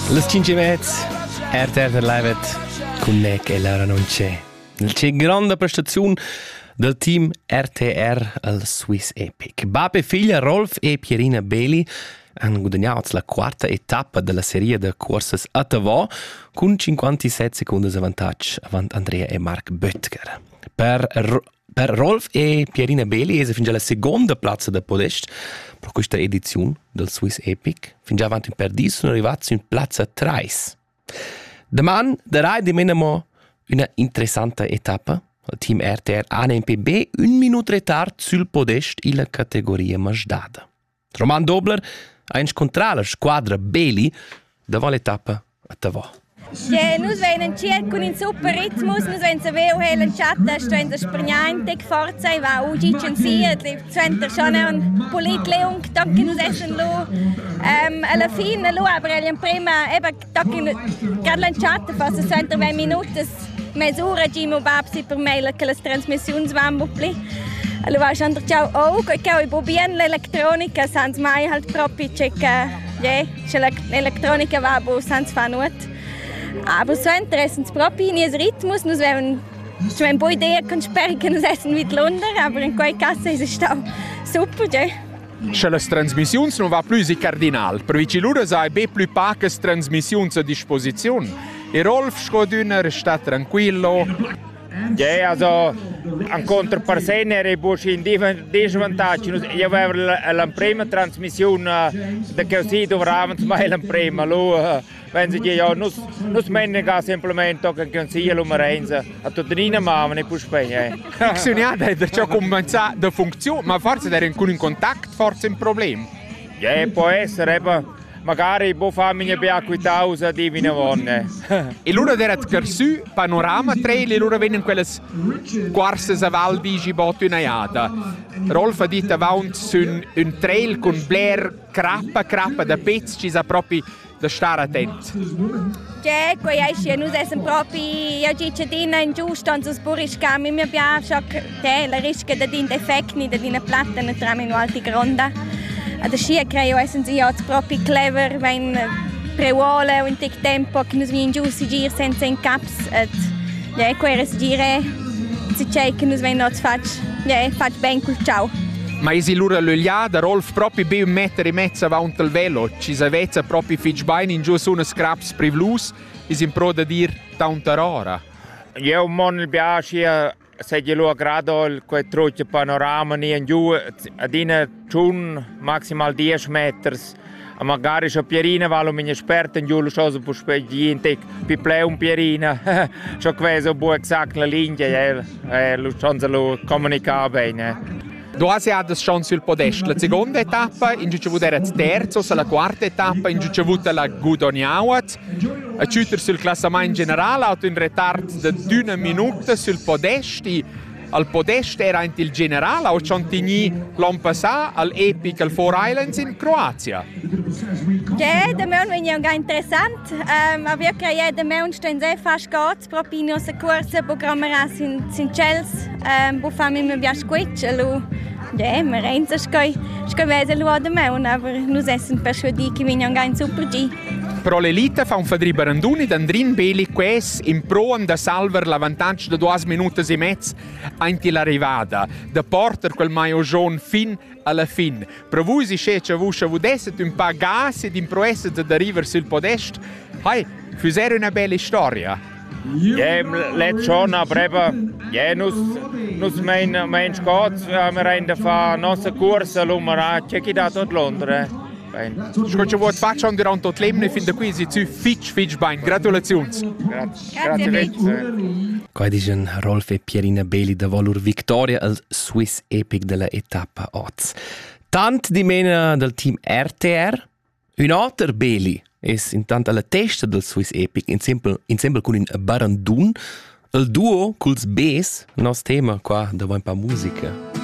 Les 5:30, RTR Live con Nick e Laura non c'è. C'è grande prestazione del team RTR al Swiss Epic. Babbe figlia Rolf e Pierina Beli hanno guadagnato la quarta etappa della serie di corses a Tavò con 57 secondi di vantaggio avanti Andrea e Mark Böttger. Per Rolf e Pierina Beli è fin la seconda piazza del podest per questa edizione del Swiss Epic. Fin già avanti per 10 sono arrivati in piazza 3. Domani darai di meno una interessante etappa. Il team RTR ANPB un minuto retard sul podest in la categoria masdata. Roman Dobler ha incontrato la squadra Beli davanti l'etappa a Tavò. Ja, noi vengono con un super ritmo, noi vengono a lanciata, stiamo sprignando forza e va oggi in sia, c'è schon un politleung, tocca noi essendo alla fine, aber in prima, tocca gerade lanciata, forse 20 minuti, mezz'ora Gimo Babsi per me che le trasmissioni vanno pli. Allora schon ciao che i probieren l'elettronica, sans mai halt proprio checka, ja, l'elettronica va bo sans fanut. Aber so interessant proprio in il Rhythmus, noi avevamo un po' idea con spero che noi essen mit Londra, aber in quel caso è stato super, ja. Se le trasmissioni non va più in cardinal, perché loro hanno ben più poche trasmissioni a disposizione. E Rolf Scodüner sta tranquillo. Ja, also an controparsene era in disvantaggio. Io avevo la prima trasmissione da che si dovevamo mai la prima. Wenn sie ja nus menega semplicemente che sia l'umerenza a tuttina ma ne può spegne. Accionata è già cominciata a funzionare, ma forse era in contatto, forse un problema. Ja, può essere, magari può farmi una biacquitausa di vinavonne. E loro era carsu panorama trail e loro vengono quelle quarses a Val di Gibotto in Aiata. Rolf ha detto avanti su un trail con Blair crappa da pezzi ci sa proprio da stare attenti. Ja, qui esce, noi siamo proprio, io cittadina in giusto, non so spurischka, mi piace la rischia di defetti, di platta, ne trama in alti gronda. Ad scia creo essen si oggi proprio clever, wenn prevuole un tic tempo che noi in giù si gira senza in caps. Ja, qui era si gira, si c'è che noi vengono faccio ben col ciao. Ma è loro l'ogliada, Rolf proprio ben 1,5 metri avanti il velo, ci savezza proprio fitchbein in giù su una scraps privlus, è in pro da dir tanta rora. Io non mi piace se io grado quel truccio panorama in giù, ad in maximal 10 metri. Magari se Pierina va un esperto in giù lo so può spiegare più un Pierina. So questo può esatto la linea e lo so comunicare bene. Due si ha chance sul podest. La seconda etappa in giù c'è avuto il terzo, la quarta etappa in giù c'è avuto la Gudoniauat. A chiudere sul classamento generale ha in ritardo di 1 minuto sul podest. Al podest era anche il generale, ha Chantigny l'anno passato all'Epic al Four Islands in Croazia. Ja, da me è un interessant. Aber ja, da me stehen sehr fast gut, proprio in nostra corsa programmerà sin Chels, wo fami mi piace quetsch, ja, ma renza scoi vese lo da me, aber nus essen persuadi che vignan ein super G. Però l'elite fa un fadri baranduni d'Andrin Beli ques in pro da salver l'avantaggio da 2 minuti e mezzo anche l'arrivata, da porter quel maio giorno fin alla fin. Per voi si scece vuscia vudesset un pa gas ed in proesse da arrivare sul podest, fusere una bella storia. Ja, let schon, aber ja, nus mein Scott, wir rein da fa nostra corsa l'umera, c'è chi da tot Londra. Scusa, vuoi faccio durante tutto l'emne fin da qui si zu fitch bein. Gratulazioni. Grazie. Qua dicono Rolf e Pierina Beli da volur vittoria al Swiss Epic della etappa 8. Tant di meno del team RTR, un altro Beli è intanto alla testa del Swiss Epic insieme con un barandun, il duo culs bes, nostro tema qua da un po' musica.